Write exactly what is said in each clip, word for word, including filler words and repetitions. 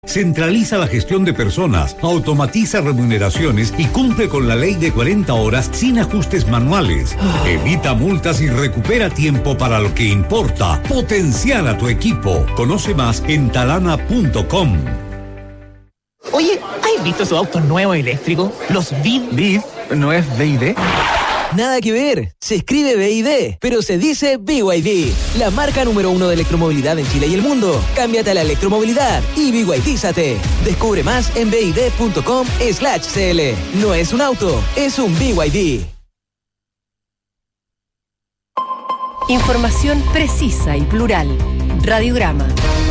Centraliza la gestión de personas, automatiza remuneraciones y cumple con la ley de cuarenta horas sin ajustes manuales. Evita multas y recupera tiempo para lo que importa. Potencial a tu equipo. Conoce más en talana punto com. Oye, ¿has visto esos autos nuevos eléctricos? Los V I D. ¿V I D? ¿No es V I D? Nada que ver, se escribe B I D, pero se dice B Y D, la marca número uno de electromovilidad en Chile y el mundo. Cámbiate a la electromovilidad y B Y D-zate. Descubre más en bid punto com slash cl. No es un auto, es un B Y D. Información precisa y plural. Radiograma.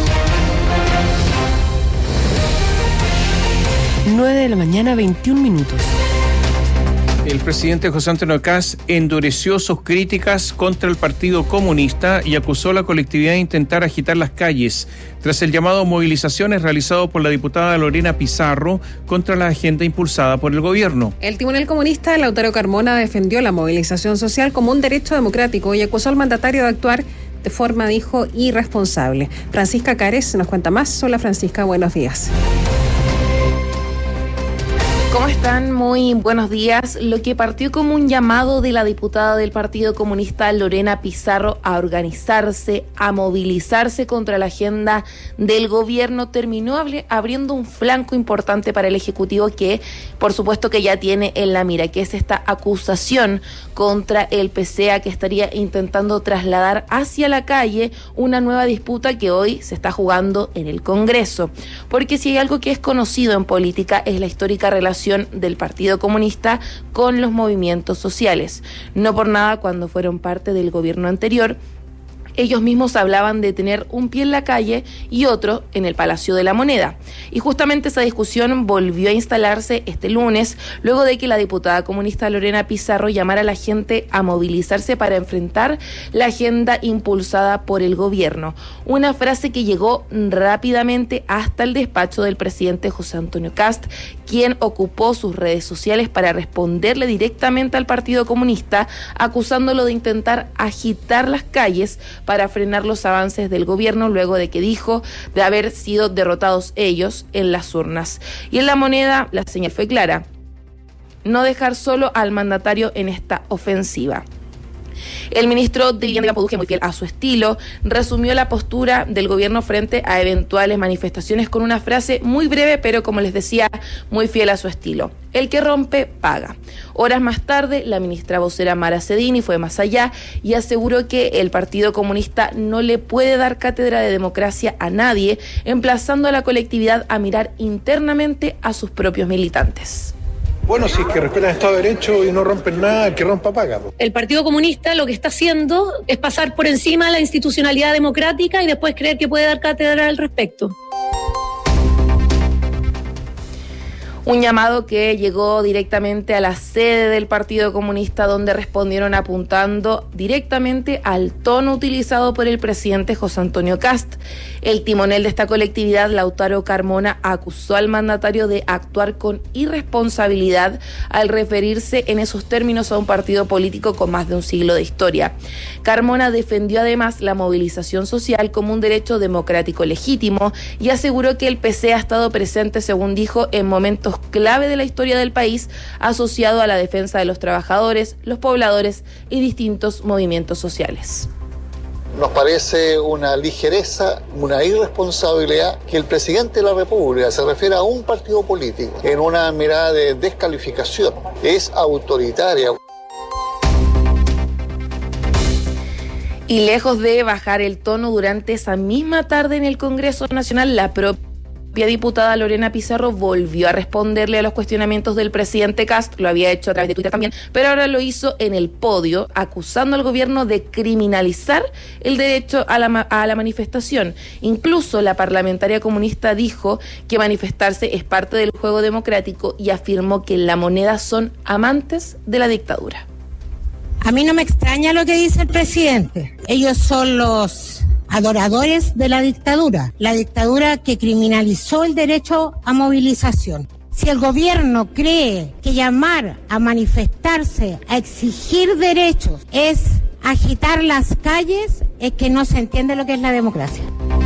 nueve de la mañana, veintiún minutos. El presidente José Antonio Kast endureció sus críticas contra el Partido Comunista y acusó a la colectividad de intentar agitar las calles tras el llamado a movilizaciones realizado por la diputada Lorena Pizarro contra la agenda impulsada por el gobierno. El timonel comunista Lautaro Carmona defendió la movilización social como un derecho democrático y acusó al mandatario de actuar de forma, dijo, irresponsable. Francisca Cares nos cuenta más. Hola Francisca, buenos días. ¿Cómo están? Muy buenos días. Lo que partió como un llamado de la diputada del Partido Comunista Lorena Pizarro a organizarse, a movilizarse contra la agenda del gobierno, terminó abriendo un flanco importante para el Ejecutivo que, por supuesto, que ya tiene en la mira, que es esta acusación contra el P C A que estaría intentando trasladar hacia la calle una nueva disputa que hoy se está jugando en el Congreso. Porque si hay algo que es conocido en política es la histórica relación del Partido Comunista con los movimientos sociales. No por nada, cuando fueron parte del gobierno anterior, ellos mismos hablaban de tener un pie en la calle y otro en el Palacio de la Moneda. Y justamente esa discusión volvió a instalarse este lunes, luego de que la diputada comunista Lorena Pizarro llamara a la gente a movilizarse para enfrentar la agenda impulsada por el gobierno. Una frase que llegó rápidamente hasta el despacho del presidente José Antonio Kast, quien ocupó sus redes sociales para responderle directamente al Partido Comunista, acusándolo de intentar agitar las calles para frenar los avances del gobierno luego de que dijo de haber sido derrotados ellos en las urnas. Y en La Moneda la señal fue clara: no dejar solo al mandatario en esta ofensiva. El ministro de Vivienda Poduje, muy fiel a su estilo, resumió la postura del gobierno frente a eventuales manifestaciones con una frase muy breve, pero como les decía, muy fiel a su estilo: el que rompe, paga. Horas más tarde, la ministra vocera Mara Cedini fue más allá y aseguró que el Partido Comunista no le puede dar cátedra de democracia a nadie, emplazando a la colectividad a mirar internamente a sus propios militantes. Bueno, si es que respetan el Estado de Derecho y no rompen nada, el que rompa paga. El Partido Comunista lo que está haciendo es pasar por encima de la institucionalidad democrática y después creer que puede dar cátedra al respecto. Un llamado que llegó directamente a la sede del Partido Comunista, donde respondieron apuntando directamente al tono utilizado por el presidente José Antonio Kast. El timonel de esta colectividad, Lautaro Carmona, acusó al mandatario de actuar con irresponsabilidad al referirse en esos términos a un partido político con más de un siglo de historia. Carmona defendió además la movilización social como un derecho democrático legítimo y aseguró que el P C ha estado presente, según dijo, en momentos clave de la historia del país, asociado a la defensa de los trabajadores, los pobladores y distintos movimientos sociales. Nos parece una ligereza, una irresponsabilidad que el presidente de la República se refiere a un partido político en una mirada de descalificación. Es autoritaria. Y lejos de bajar el tono durante esa misma tarde en el Congreso Nacional, la propia La diputada Lorena Pizarro volvió a responderle a los cuestionamientos del presidente Kast, lo había hecho a través de Twitter también, pero ahora lo hizo en el podio, acusando al gobierno de criminalizar el derecho a la, a la manifestación. Incluso la parlamentaria comunista dijo que manifestarse es parte del juego democrático y afirmó que en La Moneda son amantes de la dictadura. A mí no me extraña lo que dice el presidente. Ellos son los adoradores de la dictadura, la dictadura que criminalizó el derecho a movilización. Si el gobierno cree que llamar a manifestarse, a exigir derechos, es agitar las calles, es que no se entiende lo que es la democracia.